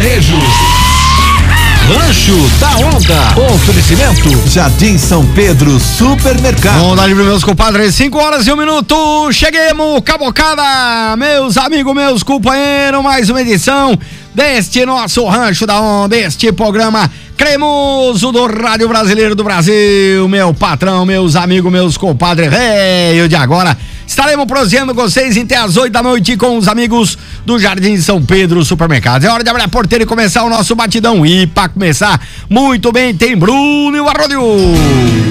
sertanejo. Rancho da Onda. Oferecimento Jardim São Pedro Supermercado. Vamos dar livre, meus compadres. 5h01. Cheguemos, cabocada. Meus amigos, meus companheiros, mais uma edição deste nosso Rancho da Onda, este programa cremoso do Rádio Brasileiro do Brasil. Meu patrão, meus amigos, meus compadres, velho de agora. Estaremos prosseguindo com vocês até às 8 da noite com os amigos do Jardim São Pedro Supermercados. É hora de abrir a porteira e começar o nosso batidão. E para começar, muito bem, tem Bruno e o Arroio.